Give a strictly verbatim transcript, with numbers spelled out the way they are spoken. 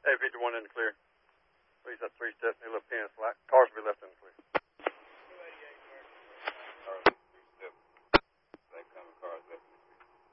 fifty-one in the clear. Please, that three steps, a little pin slack. Cars will be left in the clear.